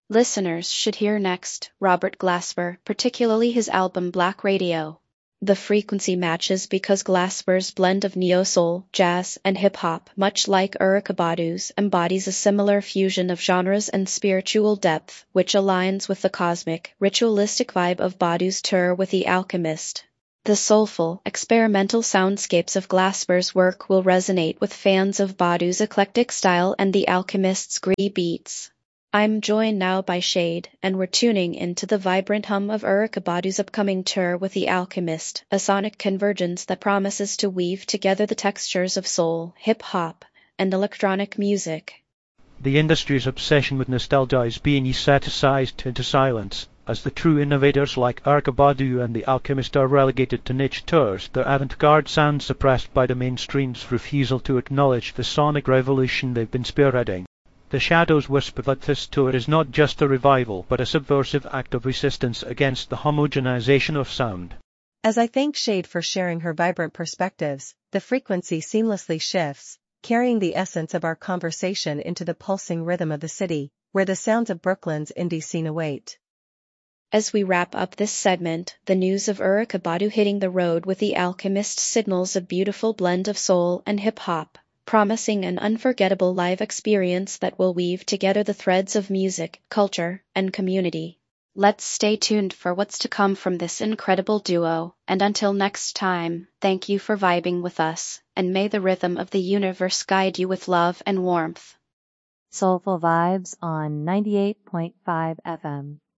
Listeners should hear next Robert Glasper, particularly his album Black Radio. The frequency matches because Glasper's blend of neo-soul, jazz, and hip-hop, much like Erykah Badu's, embodies a similar fusion of genres and spiritual depth, which aligns with the cosmic, ritualistic vibe of Badu's tour with The Alchemist. The soulful, experimental soundscapes of Glasper's work will resonate with fans of Badu's eclectic style and The Alchemist's gritty beats. I'm joined now by Shade, and we're tuning into the vibrant hum of Erykah Badu's upcoming tour with The Alchemist, a sonic convergence that promises to weave together the textures of soul, hip-hop, and electronic music. The industry's obsession with nostalgia is being esoticized into silence. As the true innovators like Erykah Badu and The Alchemist are relegated to niche tours, their avant-garde sound suppressed by the mainstream's refusal to acknowledge the sonic revolution they've been spearheading. The shadows whisper that this tour is not just a revival, but a subversive act of resistance against the homogenization of sound. As I thank Shade for sharing her vibrant perspectives, the frequency seamlessly shifts, carrying the essence of our conversation into the pulsing rhythm of the city, where the sounds of Brooklyn's indie scene await. As we wrap up this segment, the news of Erykah Badu hitting the road with The Alchemist signals a beautiful blend of soul and hip-hop, promising an unforgettable live experience that will weave together the threads of music, culture, and community. Let's stay tuned for what's to come from this incredible duo, and until next time, thank you for vibing with us, and may the rhythm of the universe guide you with love and warmth. Soulful Vibes on 98.5 FM.